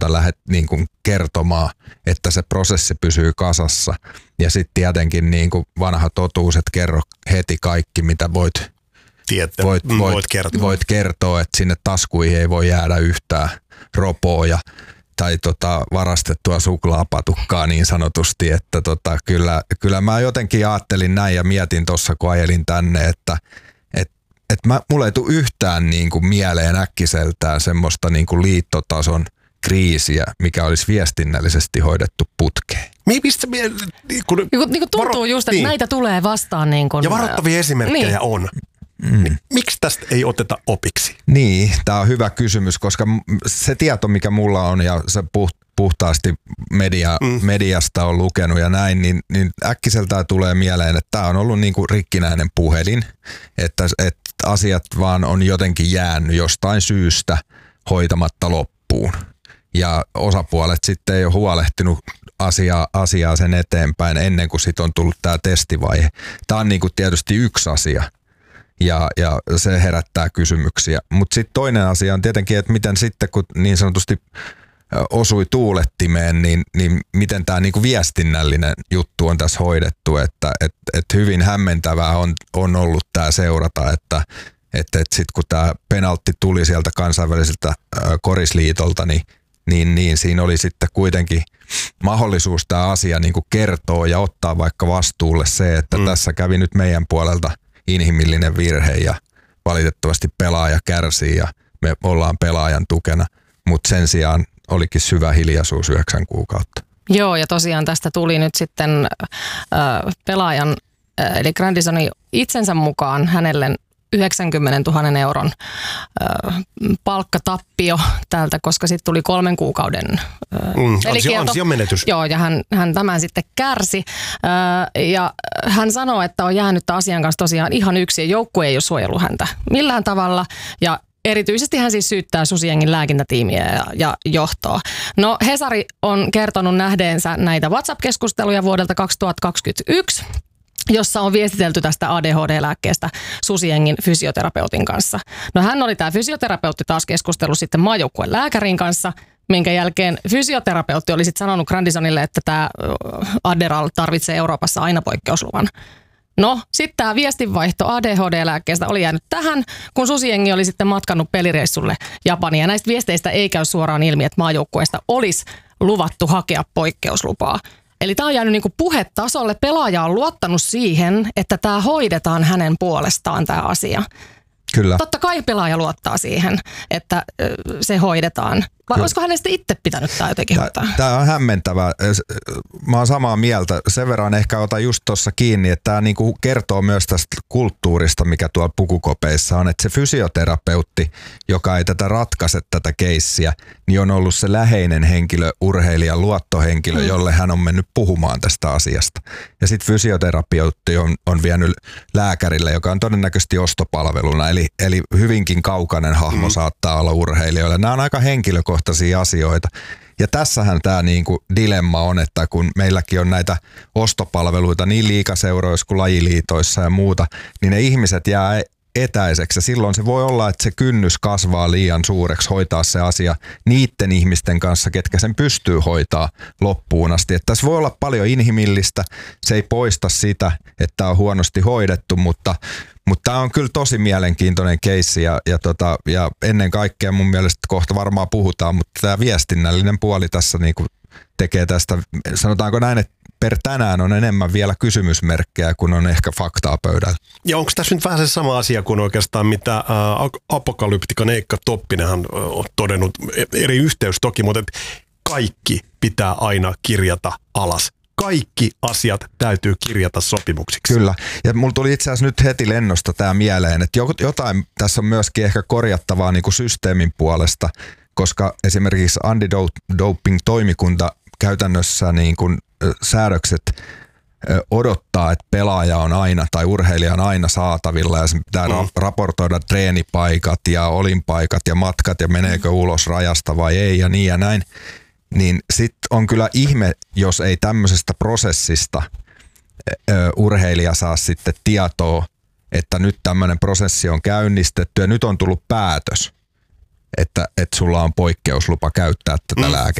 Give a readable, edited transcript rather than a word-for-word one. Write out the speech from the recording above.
sä lähdet niin kuin kertomaan, että se prosessi pysyy kasassa. Ja sitten tietenkin niin kuin vanha totuus, että kerro heti kaikki, mitä voit kertoa, että sinne taskuihin ei voi jäädä yhtään ropoa tai varastettua suklaapatukkaa niin sanotusti, että kyllä mä jotenkin ajattelin näin ja mietin tuossa, kun ajelin tänne, että mulla ei tule yhtään niin kuin mieleen äkkiseltään semmoista niin kuin liittotason kriisiä, mikä olisi viestinnällisesti hoidettu putkeen. Niin tuntuu just, että näitä tulee vastaan. Niin kuin, ja varoittavia esimerkkejä on. Miksi tästä ei oteta opiksi? Niin, tämä on hyvä kysymys, koska se tieto, mikä mulla on ja se puhtaasti mediasta on lukenut ja näin, niin äkkiseltään tulee mieleen, että tämä on ollut niin kuin rikkinäinen puhelin, että asiat vaan on jotenkin jäänyt jostain syystä hoitamatta loppuun. Ja osapuolet sitten ei ole huolehtinut asiaa sen eteenpäin ennen kuin sitten on tullut tämä testivaihe. Tämä on niin kuin tietysti yksi asia. Ja se herättää kysymyksiä. Mutta sitten toinen asia on tietenkin, että miten sitten, kun niin sanotusti osui tuulettimeen, niin miten tämä niinku viestinnällinen juttu on tässä hoidettu. Että hyvin hämmentävää on ollut tämä seurata, että sitten kun tämä penaltti tuli sieltä kansainväliseltä korisliitolta, niin siinä oli sitten kuitenkin mahdollisuus tämä asia niinku kertoa ja ottaa vaikka vastuulle se, että tässä kävi nyt meidän puolelta inhimillinen virhe ja valitettavasti pelaaja kärsii ja me ollaan pelaajan tukena, mutta sen sijaan olikin syvä hiljaisuus 9 kuukautta. Joo, ja tosiaan tästä tuli nyt sitten pelaajan, eli Grandisonin itsensä mukaan hänelle 90 000 euron palkkatappio täältä, koska sitten tuli 3 kuukauden ansionmenetys. Joo, ja hän tämän sitten kärsi. Ja hän sanoo, että on jäänyt asian kanssa tosiaan ihan yksin. Joukkue ei ole suojellut häntä millään tavalla. Ja erityisesti hän siis syyttää Susijengin lääkintätiimiä ja johtoa. No, Hesari on kertonut nähdeensä näitä WhatsApp-keskusteluja vuodelta 2021, jossa on viestitelty tästä ADHD-lääkkeestä Susijengin fysioterapeutin kanssa. No, hän oli tämä fysioterapeutti taas keskustellut sitten maajoukkueen lääkärin kanssa, minkä jälkeen fysioterapeutti oli sitten sanonut Grandisonille, että tämä Adderall tarvitsee Euroopassa aina poikkeusluvan. No, sitten tämä viestinvaihto ADHD-lääkkeestä oli jäänyt tähän, kun Susijengi oli sitten matkannut pelireissulle Japaniin. Ja näistä viesteistä ei käy suoraan ilmi, että maajoukkueesta olisi luvattu hakea poikkeuslupaa. Eli tämä on jäänyt niin kuin puhetasolle. Pelaaja on luottanut siihen, että tämä hoidetaan hänen puolestaan tämä asia. Kyllä. Totta kai pelaaja luottaa siihen, että se hoidetaan. Vai olisiko hänestä itse pitänyt tämä jotenkin hoitaa? Tämä on hämmentävää. Mä oon samaa mieltä. Sen verran ehkä otan just tuossa kiinni, että tämä niinku kertoo myös tästä kulttuurista, mikä tuolla pukukopeissa on. Että se fysioterapeutti, joka ei tätä ratkaise tätä keissiä, niin on ollut se läheinen henkilö, urheilija, luottohenkilö, jolle hän on mennyt puhumaan tästä asiasta. Ja sitten fysioterapeutti on vienyt lääkärille, joka on todennäköisesti ostopalveluna. Eli hyvinkin kaukainen hahmo saattaa olla urheilijoille. Nämä on aika henkilökohtaisia asioita. Ja tässähän tämä niinku dilemma on, että kun meilläkin on näitä ostopalveluita niin liigaseuroissa kuin lajiliitoissa ja muuta, niin ne ihmiset jää etäiseksi. Ja silloin se voi olla, että se kynnys kasvaa liian suureksi hoitaa se asia niiden ihmisten kanssa, ketkä sen pystyy hoitaa loppuun asti. Että tässä voi olla paljon inhimillistä. Se ei poista sitä, että tämä on huonosti hoidettu, mutta tämä on kyllä tosi mielenkiintoinen keissi ja ennen kaikkea mun mielestä kohta varmaan puhutaan, mutta tämä viestinnällinen puoli tässä niinku tekee tästä, sanotaanko näin, että per tänään on enemmän vielä kysymysmerkkejä, kun on ehkä faktaa pöydällä. Ja onko tässä nyt vähän se sama asia kuin oikeastaan, mitä apokalyptikan Eikka Toppinenhan on todennut, eri yhteys toki, mutta kaikki pitää aina kirjata alas. Kaikki asiat täytyy kirjata sopimuksiksi. Kyllä. Ja mulla tuli itse asiassa nyt heti lennosta tämä mieleen, että jotain tässä on myöskin ehkä korjattavaa niin kuin systeemin puolesta, koska esimerkiksi antidoping-toimikunta käytännössä niin kuin säädökset odottaa, että pelaaja on aina tai urheilija on aina saatavilla ja sen pitää raportoida treenipaikat ja olinpaikat ja matkat ja meneekö ulos rajasta vai ei ja niin ja näin. Niin sitten on kyllä ihme, jos ei tämmöisestä prosessista urheilija saa sitten tietoa, että nyt tämmöinen prosessi on käynnistetty ja nyt on tullut päätös, että sulla on poikkeuslupa käyttää tätä lääkettä.